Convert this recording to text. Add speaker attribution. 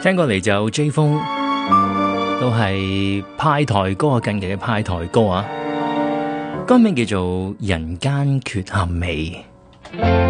Speaker 1: 聽過嚟就 J 風，都係派台歌啊，近期嘅派台歌啊，歌名叫做《人間缺陷美》。